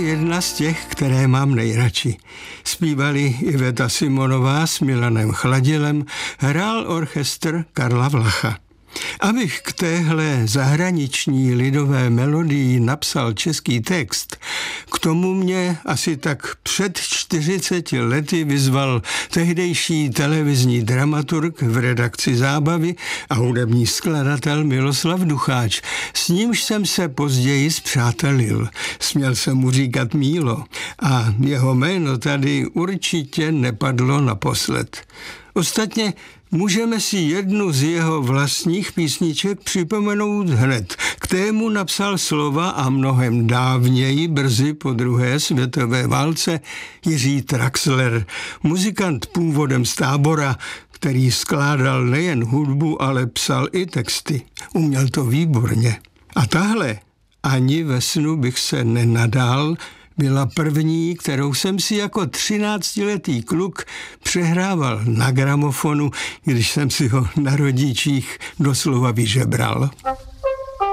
jedna z těch, které mám nejradši. Zpívali Iveta Simonová s Milanem Chladilem, hrál orchestr Karla Vlacha. Abych k téhle zahraniční lidové melodii napsal český text, k tomu mě asi tak před 40 lety vyzval tehdejší televizní dramaturg v redakci Zábavy a hudební skladatel Miloslav Ducháč. S nímž jsem se později spřátelil. Směl jsem mu říkat Mílo a jeho jméno tady určitě nepadlo naposled. Ostatně můžeme si jednu z jeho vlastních písniček připomenout hned. K tému napsal slova a mnohem dávněji, brzy po druhé světové válce, Jiří Traxler, muzikant původem z Tábora, který skládal nejen hudbu, ale psal i texty. Uměl to výborně. A tahle, Ani ve snu bych se nenadal, byla první, kterou jsem si jako 13letý kluk přehrával na gramofonu, když jsem si ho na rodičích doslova vyžebral.